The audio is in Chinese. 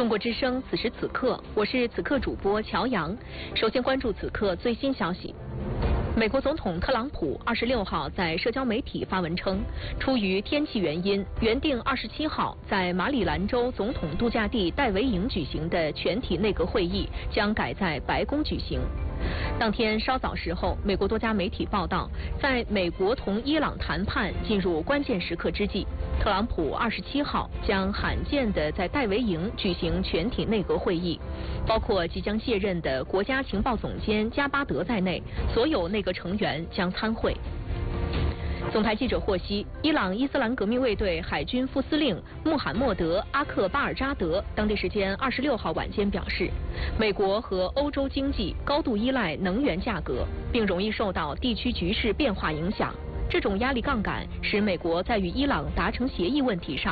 中国之声此时此刻，我是此刻主播乔阳。首先关注此刻最新消息。美国总统特朗普26号在社交媒体发文称，出于天气原因，原定27号在马里兰州总统度假地戴维营举行的全体内阁会议将改在白宫举行。当天稍早时候，美国多家媒体报道，在美国同伊朗谈判进入关键时刻之际，特朗普27号将罕见地在戴维营举行全体内阁会议，包括即将卸任的国家情报总监加巴德在内，所有内阁成员将参会。总台记者获悉，伊朗伊斯兰革命卫队海军副司令穆罕默德·阿克巴尔扎德当地时间26号晚间表示，美国和欧洲经济高度依赖能源价格，并容易受到地区局势变化影响。这种压力杠杆使美国在与伊朗达成协议问题上